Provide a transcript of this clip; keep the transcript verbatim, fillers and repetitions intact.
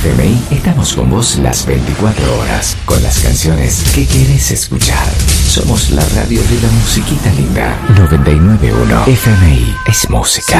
F M I estamos con vos las veinticuatro horas, con las canciones que querés escuchar. Somos la radio de la musiquita linda. noventa y nueve punto uno F M I es música.